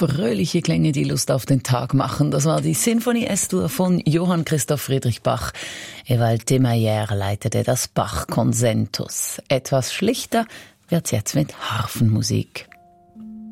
fröhliche Klänge, die Lust auf den Tag machen. Das war die Sinfonie S-Dur von Johann Christoph Friedrich Bach. Ewald de Mayer leitete das Bach-Konsentus. Etwas schlichter wird's jetzt mit Harfenmusik.